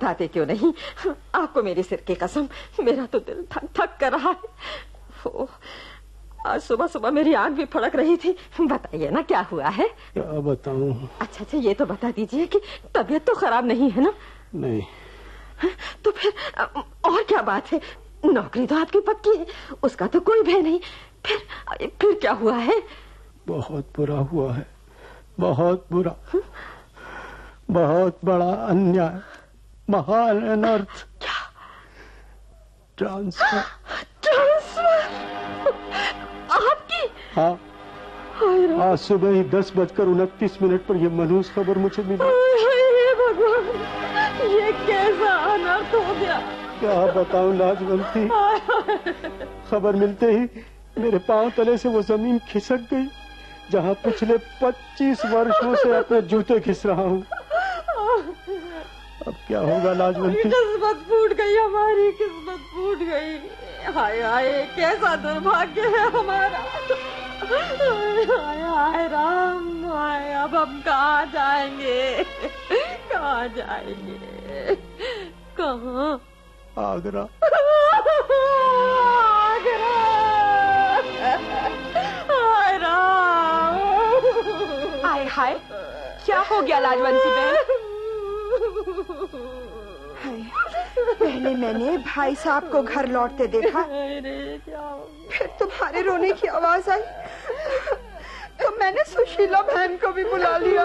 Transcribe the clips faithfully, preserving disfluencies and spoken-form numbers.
बताते क्यों नहीं? आपको मेरे सिर की कसम, मेरा तो दिल थक थक कर रहा है। वो आज सुबह सुबह मेरी आंख भी फड़क रही थी। बताइए ना क्या हुआ है? क्या बताऊं? अच्छा अच्छा ये तो बता दीजिए कि तबीयत तो खराब नहीं है ना? नहीं। तो फिर और क्या बात है? नौकरी तो आपकी पक्की है, उसका तो कोई भय नहीं। फिर फिर क्या हुआ है? बहुत बुरा हुआ है, बहुत बुरा। बहुत बड़ा अन्याय, महान अनर्थ। क्या? ट्रांसफर। ट्रांसफर? आपकी? हाँ, आज सुबह ही दस बजकर उनतीस मिनट पर यह मनहूस खबर मुझे मिली। हे भगवान, ये कैसा अनर्थ हो गया? क्या बताऊं लाजवंती, खबर मिलते ही मेरे पांव तले से वो जमीन खिसक गई जहां पिछले पच्चीस वर्षों से अपने जूते घिस रहा हूँ। अब क्या होगा लाजवंती? किस्मत फूट गई हमारी, किस्मत फूट गई। हाय हाय, कैसा दुर्भाग्य है हमारा। हाय हाय राम, हाय अब हम कहाँ जाएंगे, कहाँ जाएंगे? कहाँ? आगरा। आगरा। हाय राम। हाय हाय, क्या हो गया लाजवंती बहन? पहले मैंने भाई साहब को घर लौटते देखा, फिर तुम्हारे रोने की आवाज आई तो मैंने सुशीला बहन को भी बुला लिया।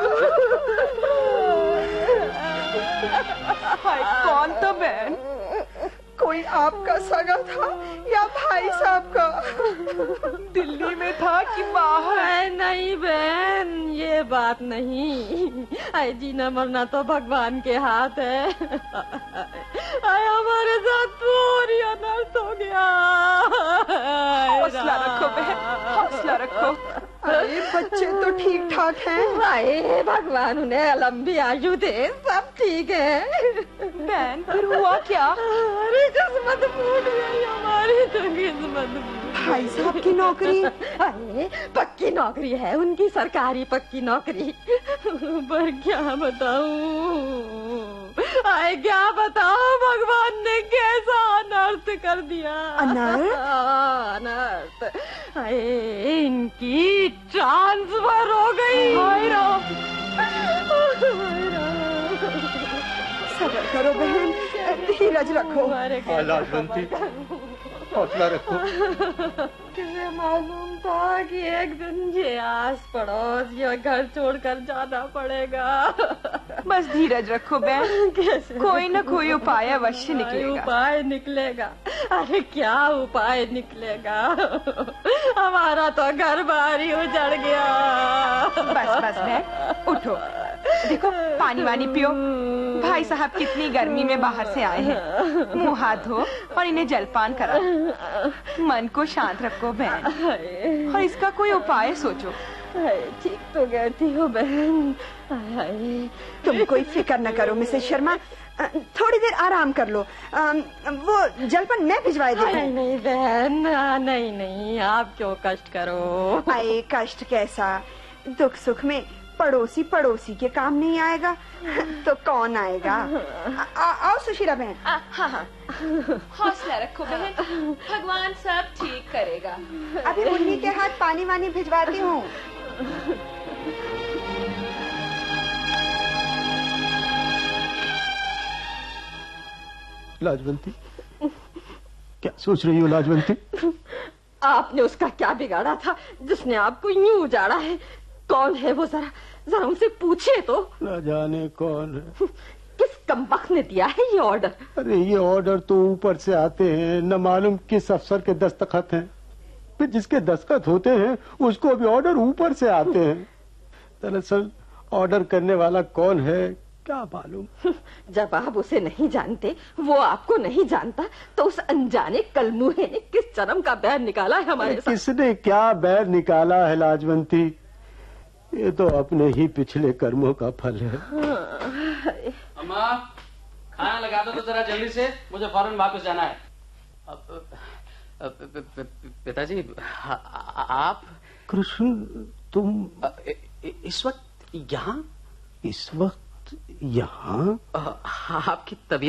हाय, कौन तो बहन? कोई आपका सगा था या भाई साहब का? दिल्ली में था कि बाहर? नहीं बहन, ये बात नहीं। आए जीना मरना तो भगवान के हाथ है। आए हमारे साथ पूरी अनर्थ हो गया। हौसला रखो बहन, हौसला रखो। अरे बच्चे तो ठीक ठाक हैं। आए भगवान उन्हें लंबी आयु दे, सब ठीक है। बहन फिर हुआ क्या? अरे किस्मत फूट गई हमारी, तो किस्मत। भाई साहब की नौकरी? अरे पक्की नौकरी है उनकी, सरकारी पक्की नौकरी। पर क्या बताऊं, आए क्या बताऊं, भगवान ने कैसा अनर्थ कर दिया। अनर्थ? अनर्थ। आए इनकी ट्रांसफर हो गई। हाय राम। सब्र करो बहन, धीरज रखो। लाजवंती, हौसला रखो। किसे मालूम था कि एक दिन ये आस पड़ोस ये घर छोड़कर जाना पड़ेगा। बस धीरज रखो बहन, कैसे? कोई न कोई उपाय अवश्य निकलेगा। उपाय निकलेगा? अरे क्या उपाय निकलेगा? हमारा तो घर बार ही उजड़ गया। बस बस बहन, उठो, देखो पानी वानी पियो। भाई साहब कितनी गर्मी में बाहर से आए हैं, मुँह हाथ धो और इन्हें जलपान करा। मन को शांत रखो बहन, और इसका कोई उपाय सोचो। ठीक तो कहती हो बहन। तुम कोई फिक्र न करो मिसेस शर्मा, थोड़ी देर आराम कर लो। वो जलपान मैं भिजवा देती हूँ। नहीं बहन, नहीं नहीं, आप क्यों कष्ट करो। आए कष्ट कैसा, दुख सुख में पड़ोसी पड़ोसी के काम नहीं आएगा तो कौन आएगा। आ, आओ सुशीला बहन। हाँ हाँ, हौसला रखो बहन, भगवान सब ठीक करेगा। अभी मुन्नी के हाथ पानी वानी भिजवाती हूँ। लाजवंती, क्या सोच रही हो लाजवंती? आपने उसका क्या बिगाड़ा था जिसने आपको यूं उजाड़ा है? कौन है वो, जरा जरा उनसे पूछिए तो। न जाने कौन है। किस कमबख्त ने दिया है ये ऑर्डर? अरे ये ऑर्डर तो ऊपर से आते हैं, न मालूम किस अफसर के दस्तखत हैं, फिर जिसके दस्तखत होते हैं उसको भी ऑर्डर ऊपर से आते हैं। दरअसल ऑर्डर करने वाला कौन है क्या मालूम। जब आप उसे नहीं जानते, वो आपको नहीं जानता, तो उस अनजाने कलमुहे ने किस चरम का बैर निकाला है हमारे साथ। किसने क्या बैर निकाला है लाजवंती, ये तो अपने ही पिछले कर्मों का फल है। अम्मा खाना लगा दो तो जरा जल्दी से, मुझे फौरन वापस जाना है। पिताजी आप? कृष्ण तुम इस वक्त यहाँ? इस वक्त यहाँ? आपकी तबीयत